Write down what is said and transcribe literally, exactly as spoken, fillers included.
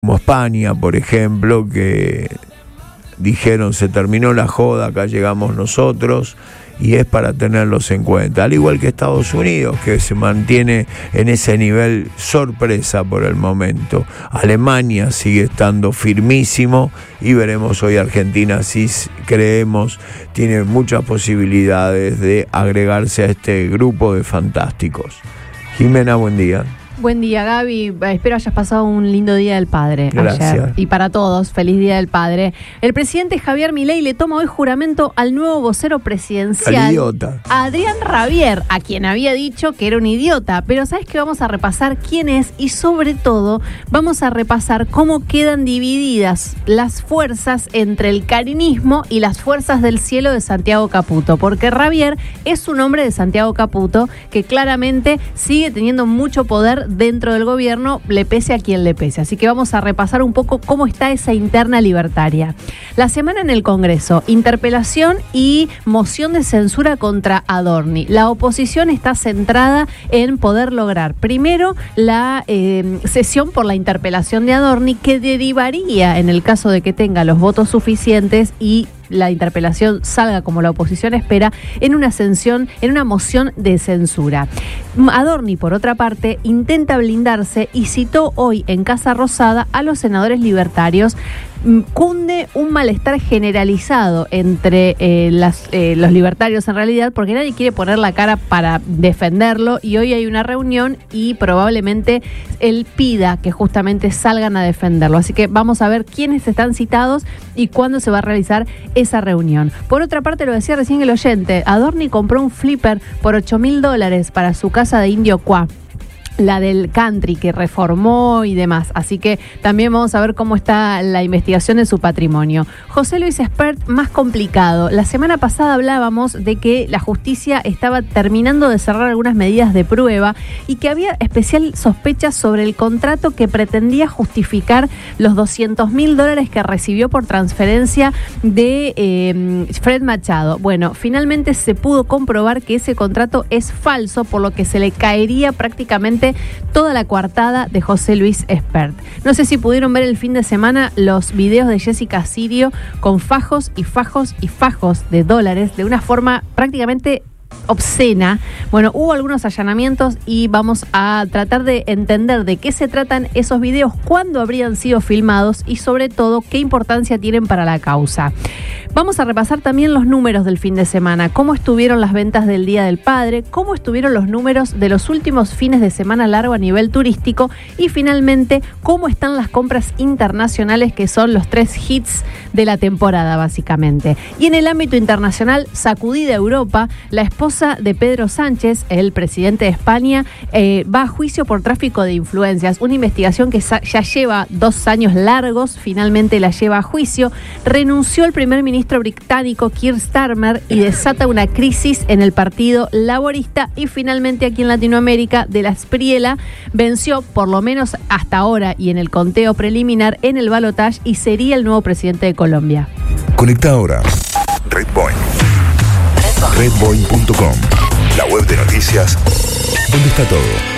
como España, por ejemplo, que dijeron se terminó la joda, acá llegamos nosotros, y es para tenerlos en cuenta. Al igual que Estados Unidos, que se mantiene en ese nivel sorpresa por el momento. Alemania sigue estando firmísimo y veremos hoy Argentina, si creemos, tiene muchas posibilidades de agregarse a este grupo de fantásticos. Jimena, buen día. Buen día, Gaby. Espero hayas pasado un lindo Día del Padre. Gracias. Ayer. Y para todos, feliz Día del Padre. El presidente Javier Milei le toma hoy juramento al nuevo vocero presidencial, al idiota Adrián Rabier, a quien había dicho que era un idiota. Pero ¿sabes qué? Vamos a repasar quién es y sobre todo vamos a repasar cómo quedan divididas las fuerzas entre el carinismo y las fuerzas del cielo de Santiago Caputo. Porque Rabier es un hombre de Santiago Caputo que claramente sigue teniendo mucho poder dentro del gobierno, le pese a quien le pese. Así que vamos a repasar un poco cómo está esa interna libertaria. La semana en el Congreso, interpelación y moción de censura contra Adorni. La oposición está centrada en poder lograr, primero, la eh, sesión por la interpelación de Adorni, que derivaría, en el caso de que tenga los votos suficientes y la interpelación salga como la oposición espera, en una ascensión, en una moción de censura. Adorni, por otra parte, intenta blindarse y citó hoy en Casa Rosada a los senadores libertarios. Cunde un malestar generalizado entre eh, las, eh, los libertarios en realidad, porque nadie quiere poner la cara para defenderlo, y hoy hay una reunión y probablemente él pida que justamente salgan a defenderlo. Así que vamos a ver quiénes están citados y cuándo se va a realizar esa reunión. Por otra parte, lo decía recién el oyente, Adorni compró un flipper por ocho mil dólares para su casa de Indio Cuá, la del country que reformó y demás. Así que también vamos a ver cómo está la investigación de su patrimonio. José Luis Espert, más complicado. La semana pasada hablábamos de que la justicia estaba terminando de cerrar algunas medidas de prueba y que había especial sospecha sobre el contrato que pretendía justificar los doscientos mil dólares que recibió por transferencia de eh, Fred Machado. Bueno, finalmente se pudo comprobar que ese contrato es falso, por lo que se le caería prácticamente toda la coartada de José Luis Espert. No sé si pudieron ver el fin de semana los videos de Jessica Sirio con fajos y fajos y fajos de dólares de una forma prácticamente obscena. Bueno, hubo algunos allanamientos y vamos a tratar de entender de qué se tratan esos videos, cuándo habrían sido filmados y sobre todo qué importancia tienen para la causa. Vamos a repasar también los números del fin de semana, cómo estuvieron las ventas del Día del Padre, cómo estuvieron los números de los últimos fines de semana largo a nivel turístico y finalmente cómo están las compras internacionales, que son los tres hits de la temporada básicamente. Y en el ámbito internacional, sacudida Europa, la esposa de Pedro Sánchez, el presidente de España, eh, va a juicio por tráfico de influencias, una investigación que ya lleva dos años largos, finalmente la lleva a juicio. Renunció el primer ministro británico Keir Starmer y desata una crisis en el Partido Laborista. Y finalmente aquí en Latinoamérica, De la Espriella venció, por lo menos hasta ahora y en el conteo preliminar, en el balotaje y sería el nuevo presidente de Colombia. Conecta ahora Redpoint. Redpoint punto com, la web de noticias donde está todo.